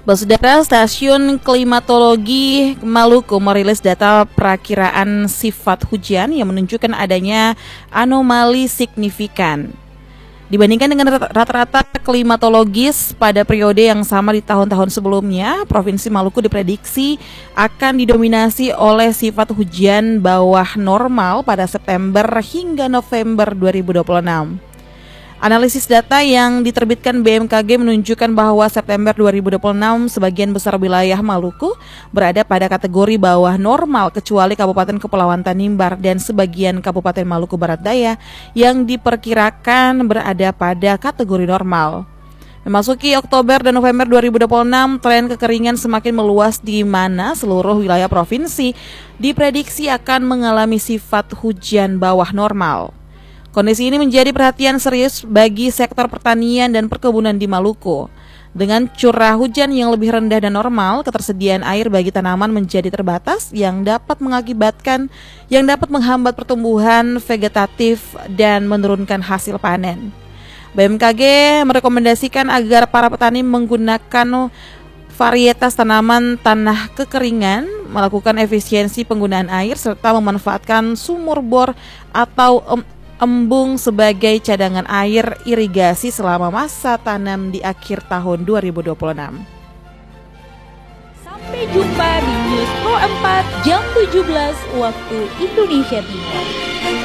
Saudara, Stasiun Klimatologi Maluku merilis data perakiraan sifat hujan yang menunjukkan adanya anomali signifikan. Dibandingkan dengan rata-rata klimatologis pada periode yang sama di tahun-tahun sebelumnya, Provinsi Maluku diprediksi akan didominasi oleh sifat hujan bawah normal pada September hingga November 2026. Analisis data yang diterbitkan BMKG menunjukkan bahwa September 2026 sebagian besar wilayah Maluku berada pada kategori bawah normal kecuali Kabupaten Kepulauan Tanimbar dan sebagian Kabupaten Maluku Barat Daya yang diperkirakan berada pada kategori normal. Memasuki Oktober dan November 2026, tren kekeringan semakin meluas di mana seluruh wilayah provinsi diprediksi akan mengalami sifat hujan bawah normal. Kondisi ini menjadi perhatian serius bagi sektor pertanian dan perkebunan di Maluku. Dengan curah hujan yang lebih rendah dan normal, ketersediaan air bagi tanaman menjadi terbatas yang dapat menghambat pertumbuhan vegetatif dan menurunkan hasil panen. BMKG merekomendasikan agar para petani menggunakan varietas tanaman tanah kekeringan, melakukan efisiensi penggunaan air serta memanfaatkan sumur bor atau embung sebagai cadangan air irigasi selama masa tanam di akhir tahun 2026. Sampai jumpa di News Pro 4 jam 17 waktu Indonesia Timur.